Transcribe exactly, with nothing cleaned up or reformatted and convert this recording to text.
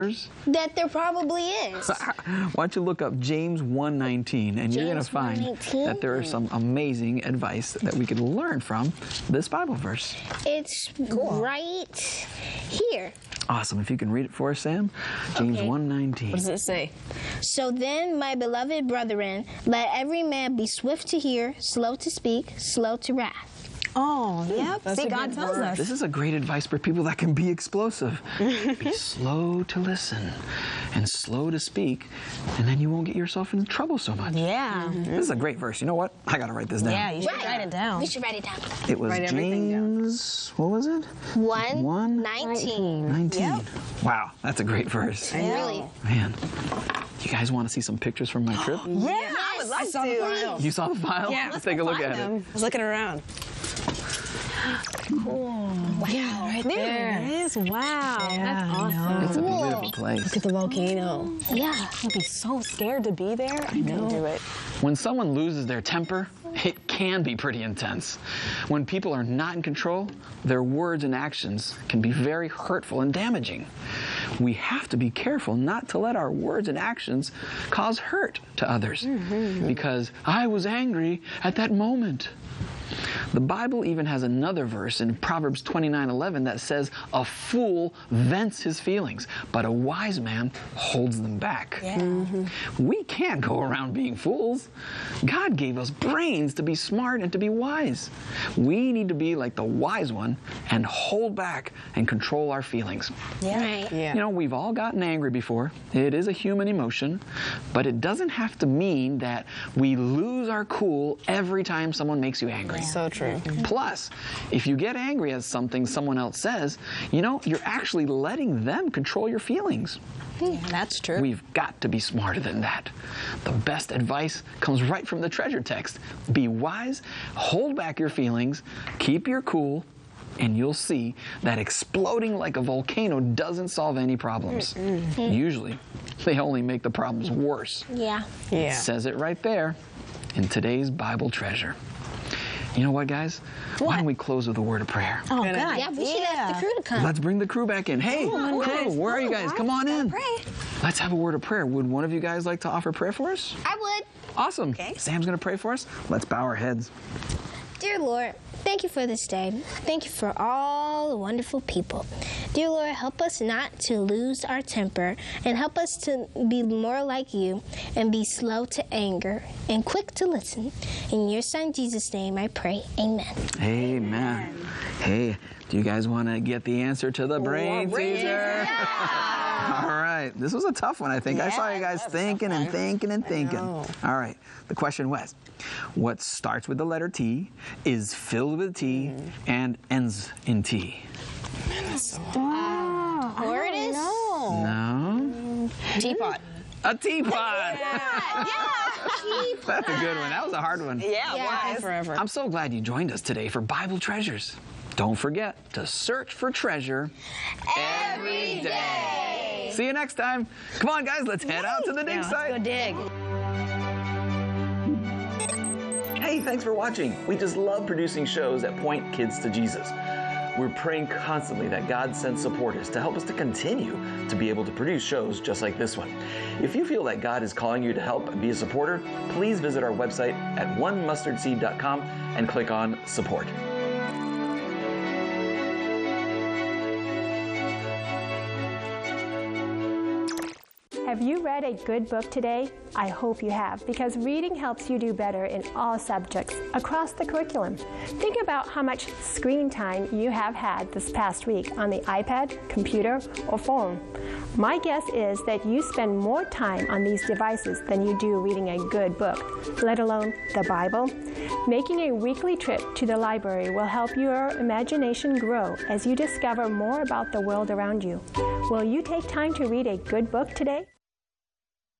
That there probably is. Why don't you look up James one nineteen, and you're going to find that there is some amazing advice that we could learn from this Bible verse. It's cool. Right here. Awesome. If you can read it for us, Sam. James Okay. one nineteen. What does it say? So then, my beloved brethren, let every man be swift to hear, slow to speak, slow to wrath. Oh, yep. That's See, a God good tells verse. us. This is a great advice for people that can be explosive. Be slow to listen and slow to speak, and then you won't get yourself into trouble so much. Yeah. This is a great verse. You know what? I got to write this down. Yeah, you should write it down. We should write it down. It was Write everything down. James, what was it? One, One? nineteen. nineteen. Yep. Wow, that's a great verse. Really? Man, you guys want to see some pictures from my trip? Yeah, I would love I saw the to. file. You saw the file? Yeah, Let's take a look at it. I was looking around. Wow. Right there. It is. Wow. That's awesome. It's a beautiful place. Look at the volcano. Yeah. I'd be so scared to be there. I couldn't do it. When someone loses their temper, it can be pretty intense. When people are not in control, their words and actions can be very hurtful and damaging. We have to be careful not to let our words and actions cause hurt to others. Mm-hmm. Because I was angry at that moment. The Bible even has another verse in Proverbs twenty-nine eleven that says, a fool vents his feelings, but a wise man holds them back. Yeah. Mm-hmm. We can't go around being fools. God gave us brains to be smart and to be wise. We need to be like the wise one and hold back and control our feelings. Yeah. Right. Yeah. You know, we've all gotten angry before. It is a human emotion, but it doesn't have to mean that we lose our cool every time someone makes you angry. So true. Plus, if you get angry at something someone else says, you know, you're actually letting them control your feelings. Yeah, that's true. We've got to be smarter than that. The best advice comes right from the treasure text. Be wise, hold back your feelings, keep your cool, and you'll see that exploding like a volcano doesn't solve any problems. Mm-hmm. Usually, they only make the problems worse. Yeah. Yeah. It says it right there in today's Bible treasure. You know what, guys? Why don't we close with a word of prayer? Oh, Good God. Yeah, we should ask the crew to come. Let's bring the crew back in. Hey, on, crew, guys. where are you guys? Come on in. Pray. Let's have a word of prayer. Would one of you guys like to offer prayer for us? I would. Awesome. Okay. Sam's going to pray for us. Let's bow our heads. Dear Lord, thank you for this day. Thank you for all the wonderful people. Dear Lord, help us not to lose our temper and help us to be more like you and be slow to anger and quick to listen. In your son Jesus' name I pray. Amen. Amen. Hey, do you guys want to get the answer to the brain teaser? All right. This was a tough one, I think. I saw you guys thinking and thinking and thinking. All right. The question was, what starts with the letter T, is filled with T, and ends in T? Tortoise? No? Teapot. A teapot. Yeah. That's a good one. That was a hard one. Yeah, Yeah. wise. Forever. I'm so glad you joined us today for Bible Treasures. Don't forget to search for treasure every day. See you next time. Come on, guys, let's head out to the dig Yeah, let's site. go dig. Hey, thanks for watching. We just love producing shows that point kids to Jesus. We're praying constantly that God sends supporters to help us to continue to be able to produce shows just like this one. If you feel that God is calling you to help and be a supporter, please visit our website at one mustard seed dot com and click on Support. Have you read a good book today? I hope you have, because reading helps you do better in all subjects across the curriculum. Think about how much screen time you have had this past week on the iPad, computer, or phone. My guess is that you spend more time on these devices than you do reading a good book, let alone the Bible. Making a weekly trip to the library will help your imagination grow as you discover more about the world around you. Will you take time to read a good book today?